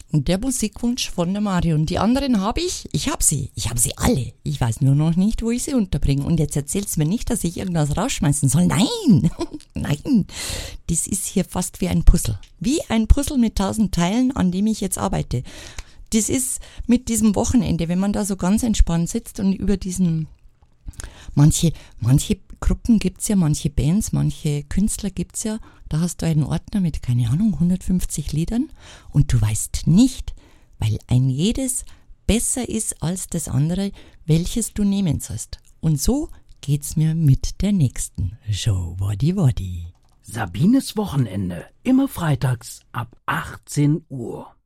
Und der Musikwunsch von der Marion. Die anderen habe ich. Ich habe sie alle. Ich weiß nur noch nicht, wo ich sie unterbringe. Und jetzt erzählst du mir nicht, dass ich irgendwas rausschmeißen soll. Nein, nein. Das ist hier fast wie ein Puzzle. Wie ein Puzzle mit 1000 Teilen, an dem ich jetzt arbeite. Das ist mit diesem Wochenende, wenn man da so ganz entspannt sitzt und über diesen, manche Gruppen gibt's ja, manche Bands, manche Künstler gibt's ja, da hast du einen Ordner mit, keine Ahnung, 150 Liedern und du weißt nicht, weil ein jedes besser ist als das andere, welches du nehmen sollst. Und so geht's mir mit der nächsten Show Woddy. Sabines Wochenende, immer freitags ab 18 Uhr.